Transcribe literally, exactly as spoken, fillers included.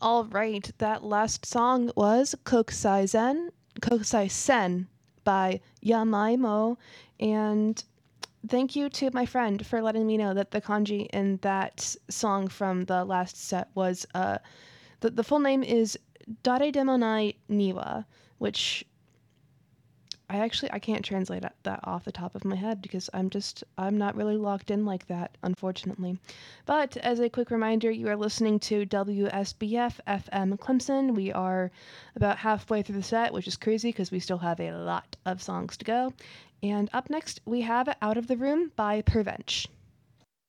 All right, that last song was Kokusai Zen, Kokusai Sen by Yamaimo, and thank you to my friend for letting me know that the kanji in that song from the last set was uh the, the full name is Dare Demonai Niwa, which I actually I can't translate that off the top of my head because I'm just I'm not really logged in like that, unfortunately. But as a quick reminder, you are listening to W S B F F M Clemson. We are about halfway through the set, which is crazy because we still have a lot of songs to go. And up next, we have Out of the Room by Pervench.